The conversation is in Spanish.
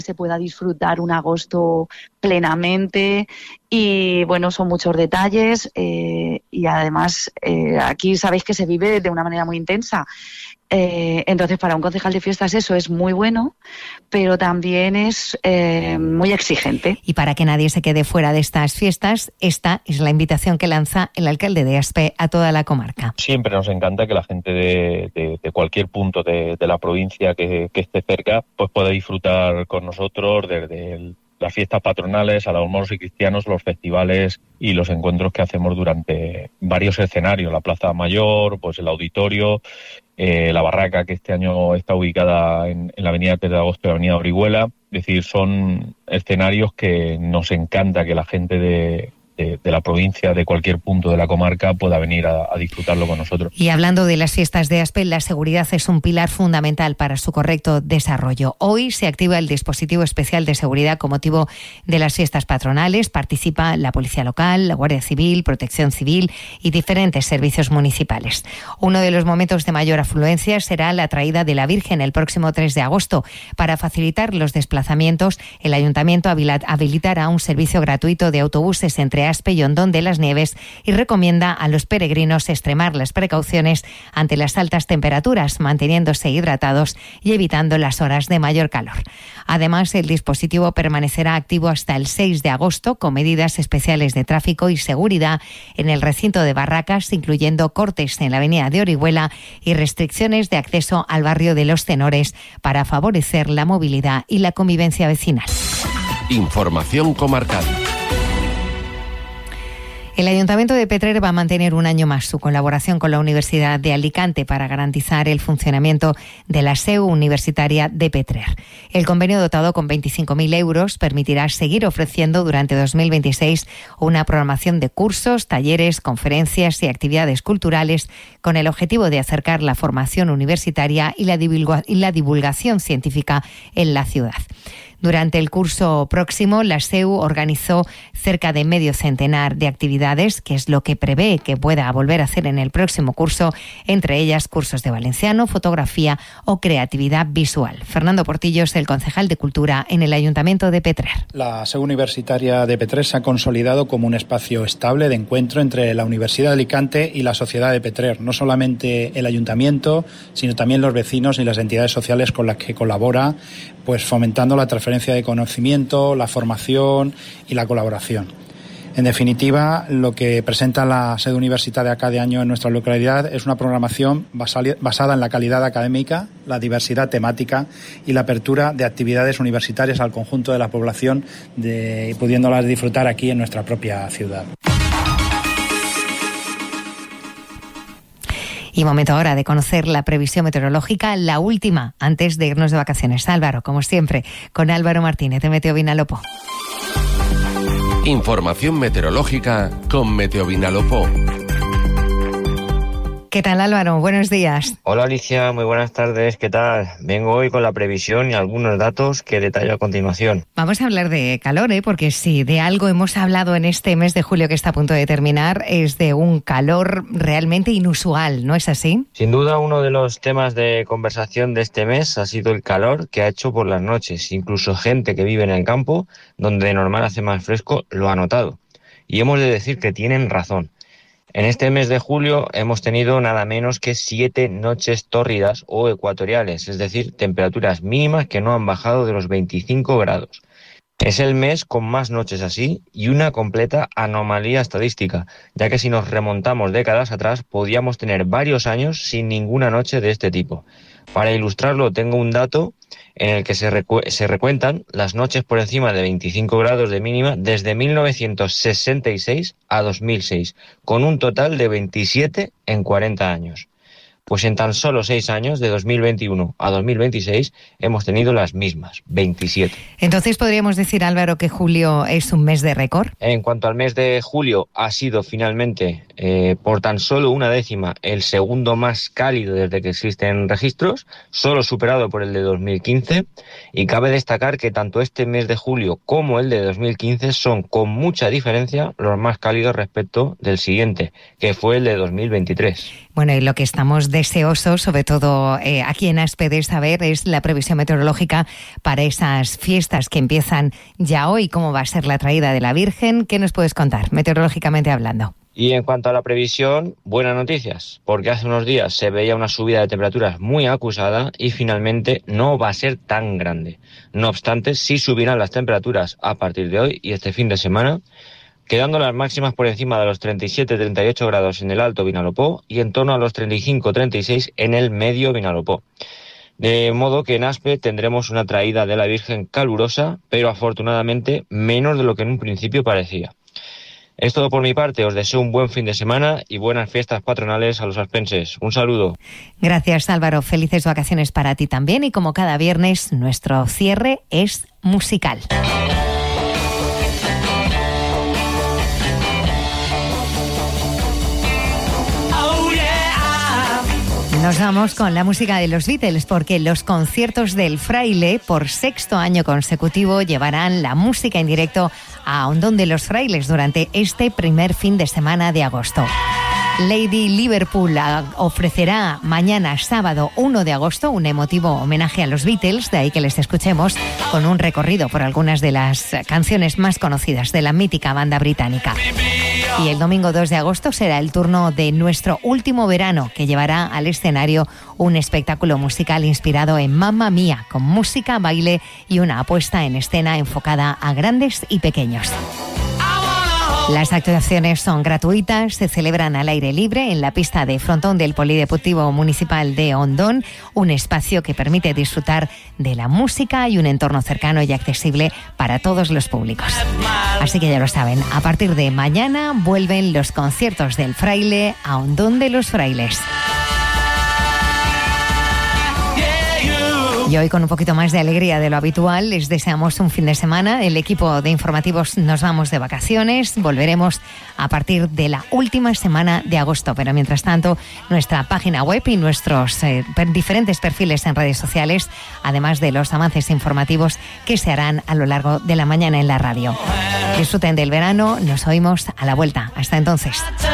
se pueda disfrutar un agosto plenamente. Y bueno, son muchos detalles y además aquí sabéis que se vive de una manera muy intensa. Entonces, para un concejal de fiestas eso es muy bueno, pero también es muy exigente. Y para que nadie se quede fuera de estas fiestas, esta es la invitación que lanza el alcalde de Aspe a toda la comarca. Siempre nos encanta que la gente de cualquier punto de la provincia que esté cerca pues pueda disfrutar con nosotros desde las fiestas patronales, a los moros y cristianos, los festivales y los encuentros que hacemos durante varios escenarios, la Plaza Mayor, pues el auditorio, la barraca que este año está ubicada en la avenida 3 de agosto y la avenida Orihuela. Es decir, son escenarios que nos encanta que la gente de la provincia, de cualquier punto de la comarca, pueda venir a disfrutarlo con nosotros. Y hablando de las fiestas de Aspe, la seguridad es un pilar fundamental para su correcto desarrollo. Hoy se activa el dispositivo especial de seguridad con motivo de las fiestas patronales. Participa la Policía Local, la Guardia Civil, Protección Civil y diferentes servicios municipales. Uno de los momentos de mayor afluencia será la traída de la Virgen el próximo 3 de agosto. Para facilitar los desplazamientos, el Ayuntamiento habilitará un servicio gratuito de autobuses entre Aspe y Hondón de las Nieves y recomienda a los peregrinos extremar las precauciones ante las altas temperaturas, manteniéndose hidratados y evitando las horas de mayor calor. Además, el dispositivo permanecerá activo hasta el 6 de agosto con medidas especiales de tráfico y seguridad en el recinto de Barracas, incluyendo cortes en la avenida de Orihuela y restricciones de acceso al barrio de Los Tenores para favorecer la movilidad y la convivencia vecinal. Información comarcal. El Ayuntamiento de Petrer va a mantener un año más su colaboración con la Universidad de Alicante para garantizar el funcionamiento de la SEU universitaria de Petrer. El convenio dotado con 25.000 euros permitirá seguir ofreciendo durante 2026 una programación de cursos, talleres, conferencias y actividades culturales con el objetivo de acercar la formación universitaria y la divulgación científica en la ciudad. Durante el curso próximo, la SEU organizó cerca de medio centenar de actividades, que es lo que prevé que pueda volver a hacer en el próximo curso, entre ellas cursos de valenciano, fotografía o creatividad visual. Fernando Portillos, el concejal de Cultura en el Ayuntamiento de Petrer. La SEU universitaria de Petrer se ha consolidado como un espacio estable de encuentro entre la Universidad de Alicante y la sociedad de Petrer. No solamente el Ayuntamiento, sino también los vecinos y las entidades sociales con las que colabora, pues fomentando la transferencia de conocimiento, la formación y la colaboración. En definitiva, lo que presenta la sede universitaria cada año en nuestra localidad es una programación basada en la calidad académica, la diversidad temática y la apertura de actividades universitarias al conjunto de la población, pudiéndolas disfrutar aquí en nuestra propia ciudad. Y momento ahora de conocer la previsión meteorológica, la última, antes de irnos de vacaciones. Álvaro, como siempre, con Álvaro Martínez de Meteo Vinalopó. Información meteorológica con Meteo Vinalopó. ¿Qué tal, Álvaro? Buenos días. Hola, Alicia, muy buenas tardes. ¿Qué tal? Vengo hoy con la previsión y algunos datos que detallo a continuación. Vamos a hablar de calor, porque si de algo hemos hablado en este mes de julio que está a punto de terminar, es de un calor realmente inusual, ¿no es así? Sin duda, uno de los temas de conversación de este mes ha sido el calor que ha hecho por las noches. Incluso gente que vive en el campo, donde de normal hace más fresco, lo ha notado. Y hemos de decir que tienen razón. En este mes de julio hemos tenido nada menos que 7 noches tórridas o ecuatoriales, es decir, temperaturas mínimas que no han bajado de los 25 grados. Es el mes con más noches así y una completa anomalía estadística, ya que si nos remontamos décadas atrás podíamos tener varios años sin ninguna noche de este tipo. Para ilustrarlo tengo un dato en el que se recuentan las noches por encima de 25 grados de mínima desde 1966 a 2006, con un total de 27 en 40 años. Pues en tan solo 6 años, de 2021 a 2026, hemos tenido las mismas, 27. Entonces, ¿podríamos decir, Álvaro, que julio es un mes de récord? En cuanto al mes de julio, ha sido finalmente, por tan solo una décima, el segundo más cálido desde que existen registros, solo superado por el de 2015. Y cabe destacar que tanto este mes de julio como el de 2015 son, con mucha diferencia, los más cálidos respecto del siguiente, que fue el de 2023. Bueno, y lo que estamos deseosos, sobre todo aquí en Aspe, de saber es la previsión meteorológica para esas fiestas que empiezan ya hoy. ¿Cómo va a ser la traída de la Virgen? ¿Qué nos puedes contar, meteorológicamente hablando? Y en cuanto a la previsión, buenas noticias, porque hace unos días se veía una subida de temperaturas muy acusada y finalmente no va a ser tan grande. No obstante, sí subirán las temperaturas a partir de hoy y este fin de semana, quedando las máximas por encima de los 37-38 grados en el Alto Vinalopó y en torno a los 35-36 en el Medio Vinalopó. De modo que en Aspe tendremos una traída de la Virgen calurosa, pero afortunadamente menos de lo que en un principio parecía. Es todo por mi parte, os deseo un buen fin de semana y buenas fiestas patronales a los aspenses. Un saludo. Gracias, Álvaro, felices vacaciones para ti también y como cada viernes nuestro cierre es musical. Nos vamos con la música de los Beatles porque los conciertos del Fraile por 6º año consecutivo llevarán la música en directo a Hondón de los Frailes durante este primer fin de semana de agosto. Lady Liverpool ofrecerá mañana sábado 1 de agosto un emotivo homenaje a los Beatles, de ahí que les escuchemos con un recorrido por algunas de las canciones más conocidas de la mítica banda británica. Y el domingo 2 de agosto será el turno de Nuestro Último Verano, que llevará al escenario un espectáculo musical inspirado en Mamma Mía, con música, baile y una apuesta en escena enfocada a grandes y pequeños. Las actuaciones son gratuitas, se celebran al aire libre en la pista de frontón del Polideportivo Municipal de Hondón, un espacio que permite disfrutar de la música y un entorno cercano y accesible para todos los públicos. Así que ya lo saben, a partir de mañana vuelven los conciertos del Fraile a Hondón de los Frailes. Y hoy, con un poquito más de alegría de lo habitual, les deseamos un fin de semana. El equipo de informativos nos vamos de vacaciones. Volveremos a partir de la última semana de agosto. Pero mientras tanto, nuestra página web y nuestros diferentes perfiles en redes sociales, además de los avances informativos que se harán a lo largo de la mañana en la radio. Disfruten del verano. Nos oímos a la vuelta. Hasta entonces.